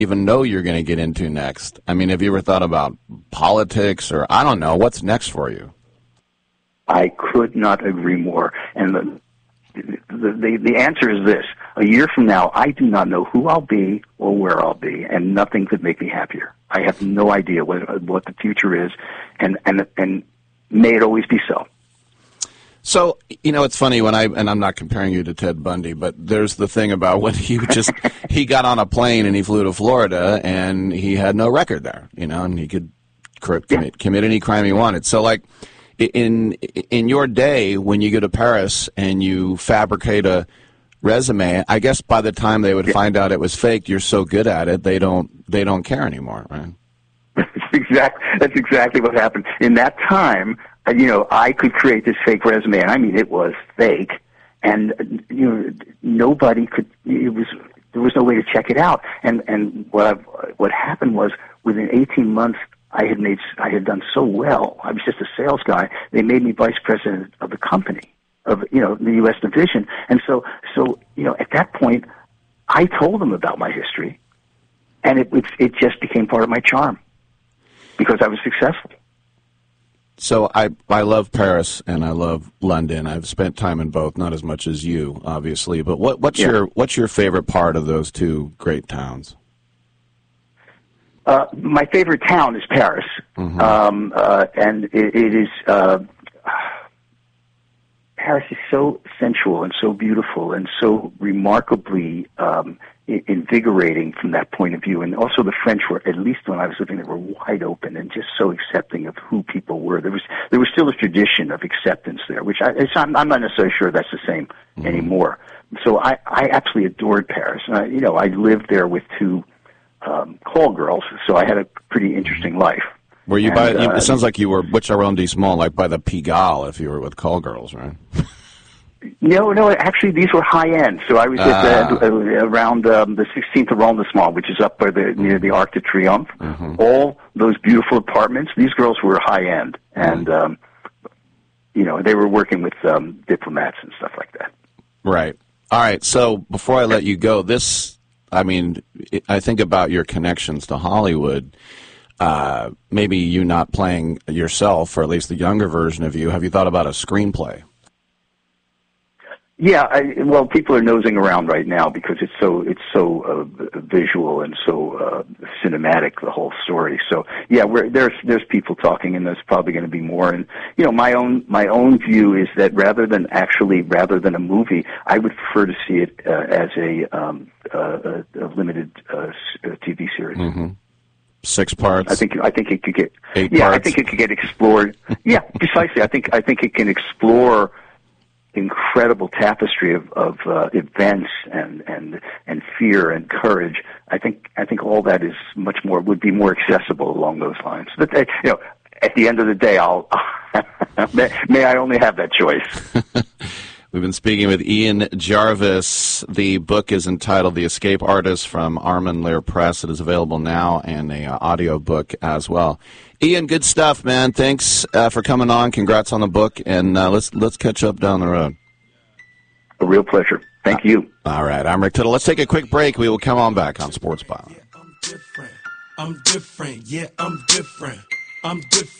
even know you're going to get into next? I mean, have you ever thought about politics or, I don't know, what's next for you? I could not agree more. And the answer is this. A year from now, I do not know who I'll be or where I'll be, and nothing could make me happier. I have no idea what the future is, and may it always be so. So, it's funny and I'm not comparing you to Ted Bundy, but there's the thing about when he got on a plane and he flew to Florida and he had no record there, and he could commit any crime he wanted. So, like, in your day, when you go to Paris and you fabricate a resume, I guess by the time they would find out it was fake, you're so good at it, they don't care anymore, right? That's exactly what happened. In that time, I could create this fake resume, and I mean, it was fake, and nobody could. There was no way to check it out. And what happened was, within 18 months, I had done so well. I was just a sales guy. They made me vice president of the company, of the U.S. division, and so at that point, I told them about my history, and it just became part of my charm because I was successful. So I love Paris and I love London. I've spent time in both, not as much as you, obviously. But what's your favorite part of those two great towns? My favorite town is Paris, and it is. Paris is so sensual and so beautiful and so remarkably invigorating from that point of view. And also the French were, at least when I was living there, were wide open and just so accepting of who people were. There was still a tradition of acceptance there, which I'm not necessarily sure that's the same anymore. So I absolutely adored Paris. I lived there with two call girls, so I had a pretty interesting life. Were you it sounds like you were which arrondissement, like by the Pigalle, if you were with call girls, right? No, actually these were high end. So I was around the 16th arrondissement, which is up by near the Arc de Triomphe. All those beautiful apartments. These girls were high end, and they were working with diplomats and stuff like that. Right. All right. So before I let you go, I think about your connections to Hollywood. Maybe you not playing yourself, or at least the younger version of you. Have you thought about a screenplay? Yeah, well, people are nosing around right now because it's so visual and so cinematic, the whole story. So yeah, there's people talking, and there's probably going to be more. And my own view is that rather than a movie, I would prefer to see it as a limited TV series. 6 parts. I think it could get 8 parts. I think it could get explored. Yeah, precisely. I think it can explore incredible tapestry of events and fear and courage. I think all that is would be more accessible along those lines. But at the end of the day, I'll may I only have that choice. We've been speaking with Ian Jarvis. The book is entitled The Escape Artist from Armand Lear Press. It is available now, and an audio book as well. Ian, good stuff, man. Thanks for coming on. Congrats on the book, and let's catch up down the road. A real pleasure. Thank you. All right, I'm Rick Tittle. Let's take a quick break. We will come on back on Sports Byline. I'm different. Yeah, I'm different. I'm different.